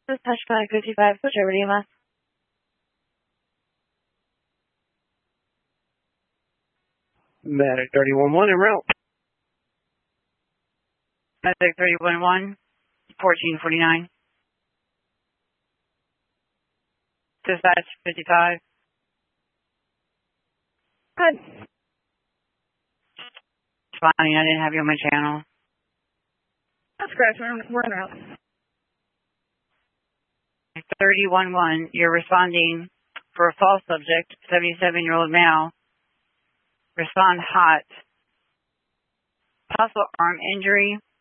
This is Touchback 55, switch over to you, Matt. Medic 31-1 en route. Medic 31-1, 1449. Dispatch 55. Good. Fine, I didn't have you on my channel. That's correct. We're en route. 31-1, you're responding for a false subject, 77-year-old male. Respond hot. Possible arm injury.